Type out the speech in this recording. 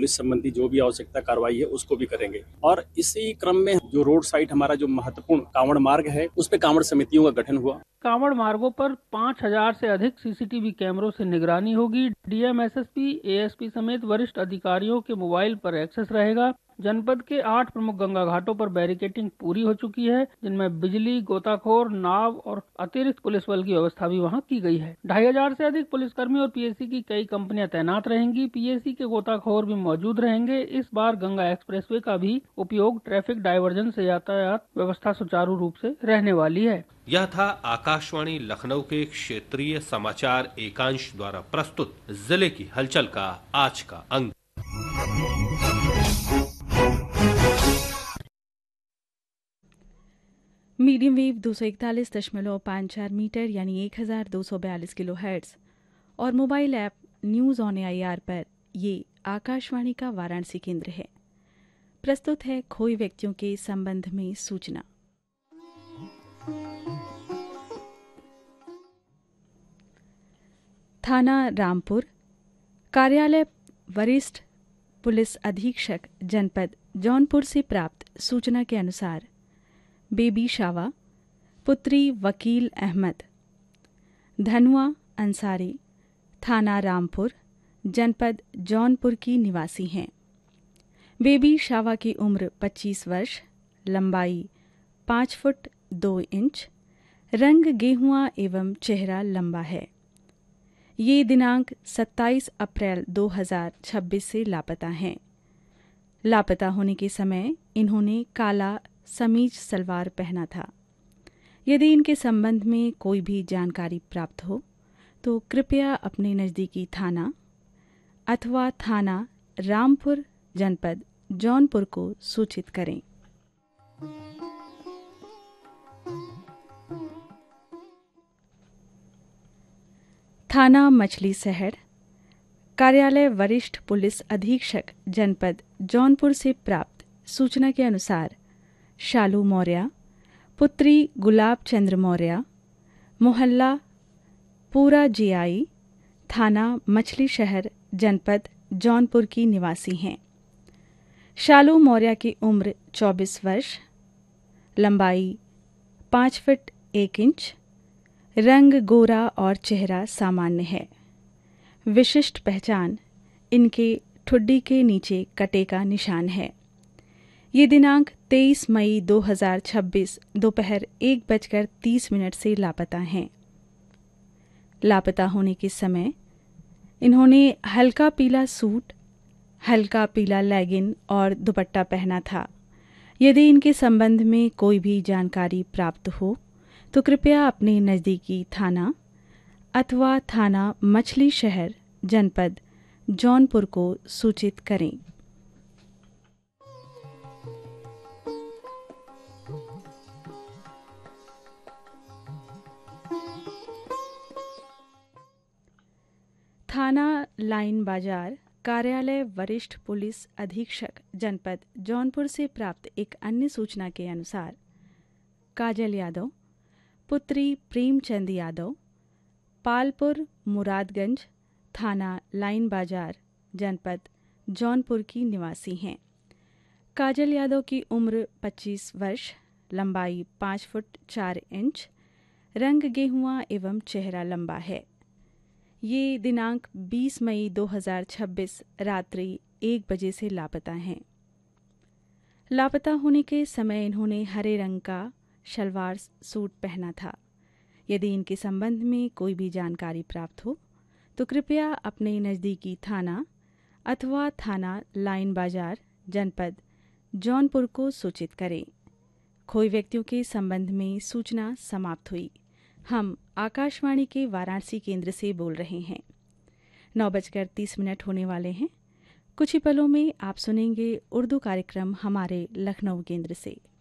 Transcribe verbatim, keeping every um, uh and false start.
Police संबंधी जो भी आवश्यकता कार्रवाई है उसको भी करेंगे। और इसी क्रम में जो रोड साइड हमारा जो महत्वपूर्ण कांवड़ मार्ग है उस पे कांवड़ समितियों का गठन हुआ। कांवड़ मार्गों पर पाँच हज़ार से अधिक सीसीटीवी कैमरों से निगरानी होगी। डीएम, एसएसपी, एएसपी समेत वरिष्ठ अधिकारियों के मोबाइल पर एक्सेस रहेगा। जनपद के आठ प्रमुख गंगा घाटों पर बैरिकेटिंग पूरी हो चुकी है, जिनमें बिजली, गोताखोर, नाव और अतिरिक्त पुलिस बल की व्यवस्था भी वहां की गई है। ढाई हजार से अधिक पुलिसकर्मी और पीएसी की कई कंपनियां तैनात रहेंगी। पीएसी के गोताखोर भी मौजूद रहेंगे। इस बार गंगा एक्सप्रेसवे का भी उपयोग ट्रैफिक डायवर्जन से यातायात व्यवस्था सुचारू रूप से रहने वाली है। यह था आकाशवाणी लखनऊ के क्षेत्रीय समाचार एकांश द्वारा प्रस्तुत जिले की हलचल का आज का अंक। मीडियम वेव दो सौ इकतालीस दशमलव पाँच चार मीटर यानी एक हज़ार दो सौ बयालीस किलो हर्ट्ज और mobile app news on AIR पर ये आकाशवाणी का वाराणसी केंद्र है। प्रस्तुत है खोए व्यक्तियों के संबंध में सूचना। थाना रामपुर, कार्यालय वरिष्ठ पुलिस अधीक्षक जनपद जौनपुर से प्राप्त सूचना के अनुसार बेबी शावा पुत्री वकील अहमद धनुआ अंसारी थाना रामपुर जनपद जौनपुर की निवासी हैं। बेबी शावा की उम्र पच्चीस वर्ष, लंबाई पाँच फुट दो इंच, रंग गेहुआ एवं चेहरा लंबा है। ये दिनांक सत्ताईस अप्रैल दो हज़ार छब्बीस से लापता हैं। लापता होने के समय इन्होंने काला समीज सलवार पहना था। यदि इनके संबंध में कोई भी जानकारी प्राप्त हो तो कृपया अपने नज़दीकी थाना अथवा थाना रामपुर जनपद जौनपुर को सूचित करें। थाना मछली शहर, कार्यालय वरिष्ठ पुलिस अधीक्षक जनपद जौनपुर से प्राप्त सूचना के अनुसार शालू मौर्य पुत्री गुलाब चंद्र मौर्य मोहल्ला पूरा जीआई थाना मछली शहर जनपद जौनपुर की निवासी हैं। शालू मौर्य की उम्र चौबीस वर्ष, लंबाई पाँच फुट एक इंच, रंग गोरा और चेहरा सामान्य है। विशिष्ट पहचान इनके ठुड्डी के नीचे कटे का निशान है। ये दिनांक तेईस मई दो हज़ार छब्बीस दोपहर एक बजकर तीस मिनट से लापता हैं। लापता होने के समय इन्होंने हल्का पीला सूट, हल्का पीला लेगिन और दुपट्टा पहना था। यदि इनके संबंध में कोई भी जानकारी प्राप्त हो तो कृपया अपने नज़दीकी थाना अथवा थाना मछली शहर जनपद जौनपुर को सूचित करें। थाना लाइन बाजार, कार्यालय वरिष्ठ पुलिस अधीक्षक जनपद जौनपुर से प्राप्त एक अन्य सूचना के अनुसार काजल यादव पुत्री प्रेमचंद यादव पालपुर मुरादगंज थाना लाइन बाजार जनपद जौनपुर की निवासी हैं। काजल यादव की उम्र पच्चीस वर्ष, लंबाई पाँच फुट चार इंच, रंग गेहुआ एवं चेहरा लंबा है। ये दिनांक बीस मई दो हज़ार छब्बीस रात्रि एक बजे से लापता हैं। लापता होने के समय इन्होंने हरे रंग का शलवार सूट पहना था। यदि इनके संबंध में कोई भी जानकारी प्राप्त हो तो कृपया अपने नज़दीकी थाना अथवा थाना लाइन बाजार जनपद जौनपुर को सूचित करें। खोए व्यक्तियों के संबंध में सूचना समाप्त हुई। हम आकाशवाणी के वाराणसी केंद्र से बोल रहे हैं। नौ बजकर तीस मिनट होने वाले हैं। कुछ ही पलों में आप सुनेंगे उर्दू कार्यक्रम हमारे लखनऊ केंद्र से।